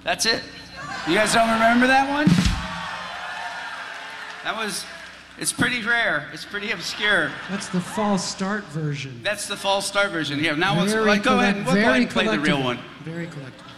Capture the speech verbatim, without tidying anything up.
That's it. You guys don't remember that one? That was, it's pretty rare. It's pretty obscure. That's the false start version. That's the false start version. Yeah, now let's, Very like, go ahead collect- and we'll go ahead and play the real collectible. one. Very collectible.